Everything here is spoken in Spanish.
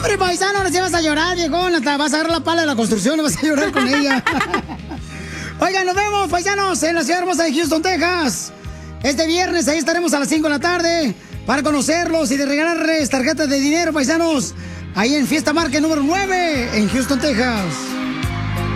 Hombre, paisano, ahora sí vas a llorar, viejón. Hasta vas a agarrar la pala de la construcción y vas a llorar con ella. Oigan, nos vemos, paisanos, en la ciudad hermosa de Houston, Texas. Este viernes, ahí estaremos a las 5 de la tarde para conocerlos y de regalarles tarjetas de dinero, paisanos. Ahí en Fiesta Market número 9, en Houston, Texas.